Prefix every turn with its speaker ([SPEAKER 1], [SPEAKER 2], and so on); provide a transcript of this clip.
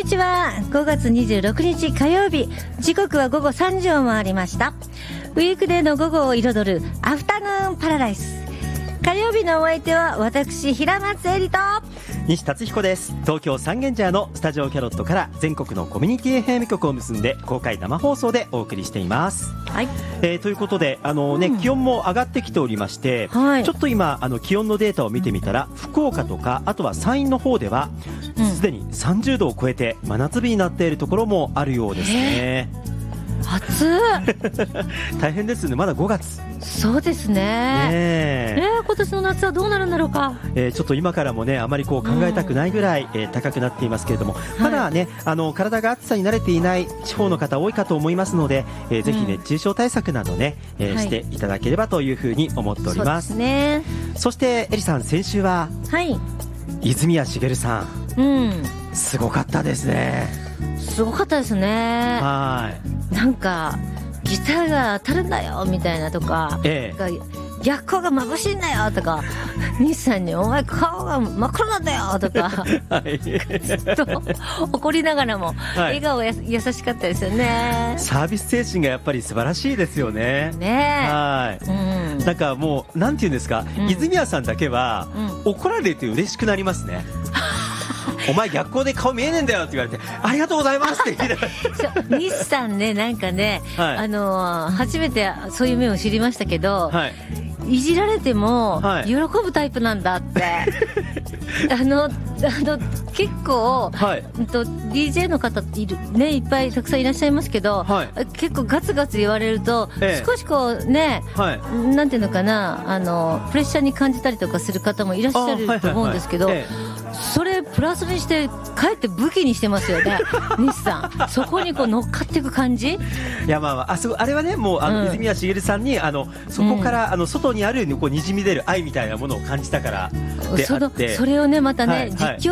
[SPEAKER 1] ちは。5月26日火曜日、時刻は午後3時を回りました。ウィークデーの午後を彩るアフタヌーンパラダイス。火曜日のお相手は私、平松絵里と
[SPEAKER 2] 西達彦です。東京三軒茶屋のスタジオキャロットから全国のコミュニティ FM 局を結んで公開生放送でお送りしています。
[SPEAKER 1] はい。
[SPEAKER 2] ということで気温も上がってきておりまして、
[SPEAKER 1] はい、
[SPEAKER 2] ちょっと今気温のデータを見てみたら、福岡とかあとは山陰の方ではすでに30度を超えて真夏日になっているところもあるようですね。
[SPEAKER 1] 暑い
[SPEAKER 2] 大変ですね。まだ5月。
[SPEAKER 1] そうですね。今年の夏はどうなるんだろうか。
[SPEAKER 2] ちょっと今からもね、あまり考えたくないぐらい、高くなっていますけれども、まだね、体が暑さに慣れていない地方の方多いかと思いますので、ぜひ熱中症対策などね、していただければというふうに思っております。
[SPEAKER 1] そうですね。
[SPEAKER 2] そしてエリさん、先週は、
[SPEAKER 1] はい、
[SPEAKER 2] 泉谷しげるさん、すごかったですね。
[SPEAKER 1] すごかったですね。
[SPEAKER 2] はい。
[SPEAKER 1] なんかギターが当たるんだよみたいなとか、逆光が眩しいんだよとか、西さんにお前顔が真っ黒なんだよとか、はい、ずっと怒りながらも、笑顔が優しかったですよね。
[SPEAKER 2] サービス精神がやっぱり素晴らしいですよね。はい、なんかもうなんていうんですか、泉谷さんだけは、怒られて嬉しくなりますね。お前逆光で顔見えねえんだよって言われて、ありがとうございますって言って
[SPEAKER 1] 西さんね、なんかね、初めてそういう面を知りましたけど、いじられても喜ぶタイプなんだって結構、DJ の方いるね、いっぱいたくさんいらっしゃいますけど、結構ガツガツ言われると、少しね、なんていうのかな、プレッシャーに感じたりとかする方もいらっしゃると思うんですけど、それプラスにしてかえって武器にしてますよね。西さん、そこに乗っかっていく感じ。いや、
[SPEAKER 2] あれはね、もう泉谷しげるさんにそこから外にあるにじみ出る愛みたいなものを感じたからであって、
[SPEAKER 1] それをね、またね、実況